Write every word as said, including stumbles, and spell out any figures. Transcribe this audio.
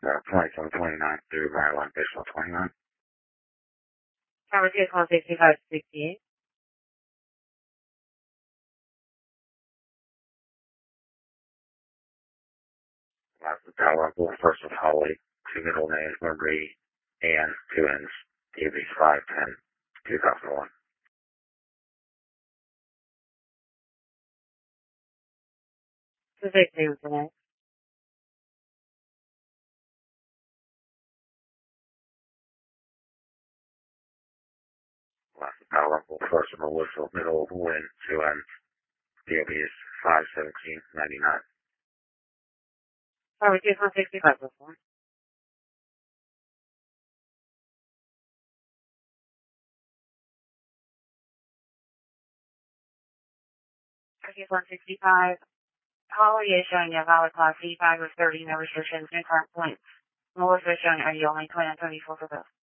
uh, twenty-seven twenty-nine through Maryland, Bishop twenty-nine. Tower two, one sixty-five sixty-eight. Last Tower, first of Holly, two middle names, Marie, and two ends, D B five ten two thousand one. two sixty tonight. Last Tower, first of Melissa, middle Win, two ends, D B is five seventeen ninety-nine. Tower two, one sixty-five before. Tower two, one sixty-five. Holly is showing a valid class C five with thirty, no restrictions, no current points. Melissa is showing are you only twenty and twenty-four for both.